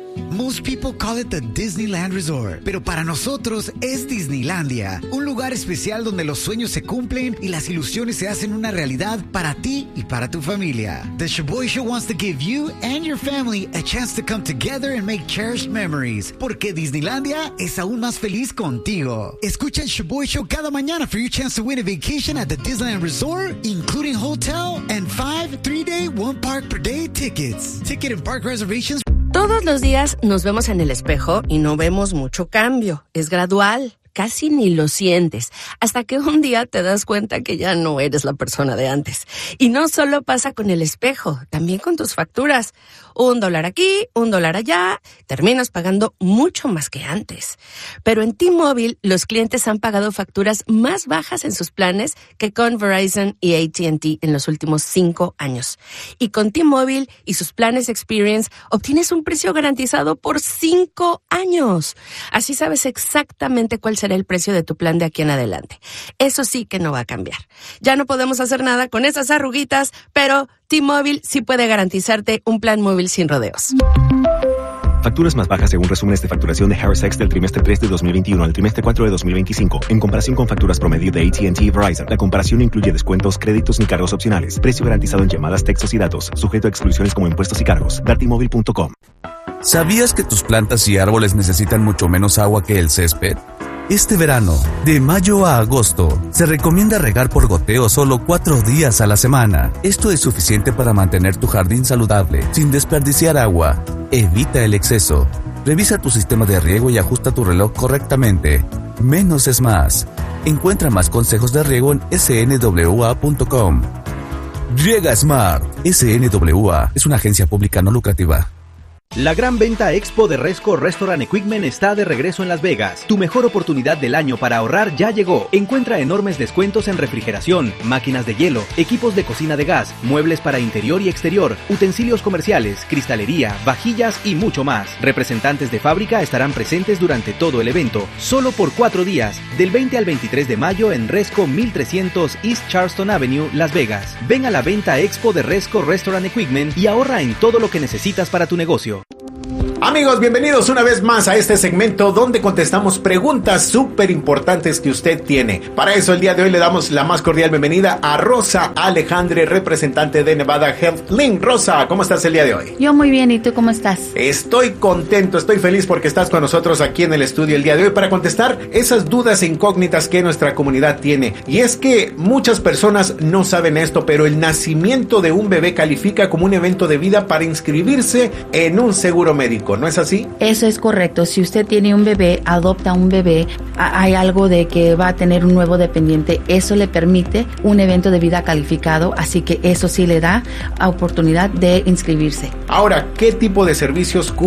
Most people call it the Disneyland Resort, pero para nosotros es Disneylandia, un lugar especial donde los sueños se cumplen y las ilusiones se hacen una realidad para ti y para tu familia. The Shaboy Show wants to give you and your family a chance to come together and make cherished memories, porque Disneylandia es aún más feliz contigo. Escucha el Shaboy Show cada mañana for your chance to win a vacation at the Disneyland Resort, including hotel and 5 3-day, 1 park per day tickets. Ticket and park reservations. Todos los días nos vemos en el espejo y no vemos mucho cambio. Es gradual, casi ni lo sientes, hasta que un día te das cuenta que ya no eres la persona de antes. Y no solo pasa con el espejo, también con tus facturas. $1 aquí, $1 allá, terminas pagando mucho más que antes. Pero en T-Mobile, los clientes han pagado facturas más bajas en sus planes que con Verizon y AT&T en los últimos 5 años. Y con T-Mobile y sus planes Experience, obtienes un precio garantizado por 5 años. Así sabes exactamente cuál será el precio de tu plan de aquí en adelante. Eso sí que no va a cambiar. Ya no podemos hacer nada con esas arruguitas, pero T-Mobile sí puede garantizarte un plan móvil sin rodeos. Facturas más bajas según resúmenes de facturación de Harris X del trimestre 3 de 2021 al trimestre 4 de 2025, en comparación con facturas promedio de AT&T y Verizon. La comparación no incluye descuentos, créditos ni cargos opcionales. Precio garantizado en llamadas, textos y datos, sujeto a exclusiones como impuestos y cargos. Dartimóvil.com. ¿Sabías que tus plantas y árboles necesitan mucho menos agua que el césped? Este verano, de mayo a agosto, se recomienda regar por goteo solo 4 días a la semana. Esto es suficiente para mantener tu jardín saludable, sin desperdiciar agua. Evita el exceso. Revisa tu sistema de riego y ajusta tu reloj correctamente. Menos es más. Encuentra más consejos de riego en snwa.com. Riega Smart. SNWA es una agencia pública no lucrativa. La gran venta Expo de Resco Restaurant Equipment está de regreso en Las Vegas. Tu mejor oportunidad del año para ahorrar ya llegó. Encuentra enormes descuentos en refrigeración, máquinas de hielo, equipos de cocina de gas, muebles para interior y exterior, utensilios comerciales, cristalería, vajillas y mucho más. Representantes de fábrica estarán presentes durante todo el evento, solo por 4 días, del 20 al 23 de mayo en Resco 1300 East Charleston Avenue, Las Vegas. Ven a la venta Expo de Resco Restaurant Equipment y ahorra en todo lo que necesitas para tu negocio. Amigos, bienvenidos una vez más a este segmento donde contestamos preguntas súper importantes que usted tiene. Para eso el día de hoy le damos la más cordial bienvenida a Rosa Alejandre, representante de Nevada Health Link. Rosa, ¿cómo estás el día de hoy? Yo muy bien, ¿y tú cómo estás? Estoy contento, estoy feliz porque estás con nosotros aquí en el estudio el día de hoy para contestar esas dudas e incógnitas que nuestra comunidad tiene. Y es que muchas personas no saben esto, pero el nacimiento de un bebé califica como un evento de vida para inscribirse en un seguro médico. ¿No es así? Eso es correcto. Si usted tiene un bebé, adopta un bebé, hay algo de que va a tener un nuevo dependiente, eso le permite un evento de vida calificado, así que eso sí le da oportunidad de inscribirse. Ahora, ¿qué tipo de servicios